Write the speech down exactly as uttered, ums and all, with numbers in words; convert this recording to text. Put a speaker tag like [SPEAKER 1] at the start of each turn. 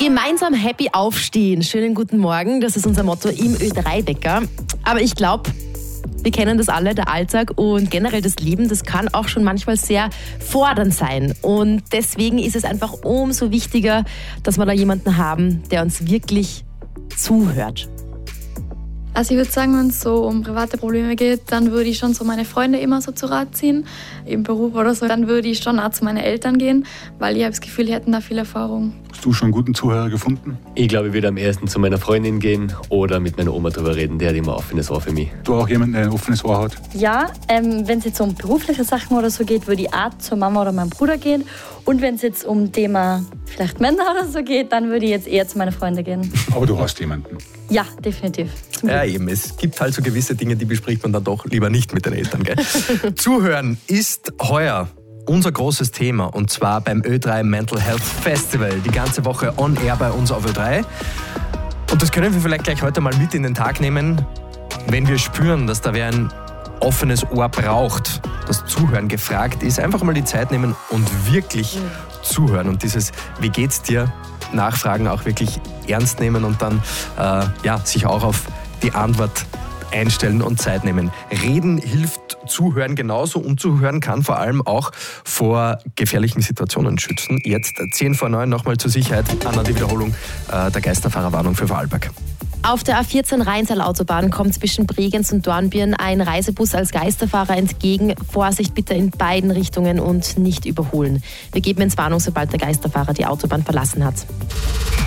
[SPEAKER 1] Gemeinsam happy aufstehen. Schönen guten Morgen, das ist unser Motto im Ö drei Wecker. Aber ich glaube, wir kennen das alle, der Alltag und generell das Leben, das kann auch schon manchmal sehr fordernd sein. Und deswegen ist es einfach umso wichtiger, dass wir da jemanden haben, der uns wirklich zuhört.
[SPEAKER 2] Also ich würde sagen, wenn es so um private Probleme geht, dann würde ich schon so meine Freunde immer so zu Rat ziehen. Im Beruf oder so, dann würde ich schon auch zu meinen Eltern gehen, weil ich habe das Gefühl, die hätten da viel Erfahrung.
[SPEAKER 3] Hast du schon einen guten Zuhörer gefunden?
[SPEAKER 4] Ich glaube, ich würde am ersten zu meiner Freundin gehen oder mit meiner Oma drüber reden. Die hat immer ein offenes Ohr für mich.
[SPEAKER 3] Du auch jemanden, der ein offenes Ohr hat?
[SPEAKER 5] Ja, ähm, wenn es jetzt um berufliche Sachen oder so geht, würde ich auch zur Mama oder meinem Bruder gehen. Und wenn es jetzt um Thema vielleicht Männer oder so geht, dann würde ich jetzt eher zu meinen Freunden gehen.
[SPEAKER 3] Aber du hast jemanden?
[SPEAKER 5] Ja, definitiv.
[SPEAKER 6] Ja, eben. Es gibt halt so gewisse Dinge, die bespricht man dann doch lieber nicht mit den Eltern. Gell? Zuhören ist heuer unser großes Thema und zwar beim Ö drei Mental Health Festival. Die ganze Woche on air bei uns auf Ö drei. Und das können wir vielleicht gleich heute mal mit in den Tag nehmen, wenn wir spüren, dass da wer ein offenes Ohr braucht, das Zuhören gefragt ist. Einfach mal die Zeit nehmen und wirklich mhm. zuhören und dieses Wie geht's dir? Nachfragen auch wirklich ernst nehmen und dann äh, ja, sich auch auf die Antwort einstellen und Zeit nehmen. Reden hilft, zuhören genauso und zuhören kann vor allem auch vor gefährlichen Situationen schützen. Jetzt zehn vor neun nochmal zur Sicherheit. Anna, die Wiederholung äh, der Geisterfahrerwarnung für Vorarlberg.
[SPEAKER 1] Auf der A vierzehn Rheintal-Autobahn kommt zwischen Bregenz und Dornbirn ein Reisebus als Geisterfahrer entgegen. Vorsicht bitte in beiden Richtungen und nicht überholen. Wir geben ins Warnung, sobald der Geisterfahrer die Autobahn verlassen hat.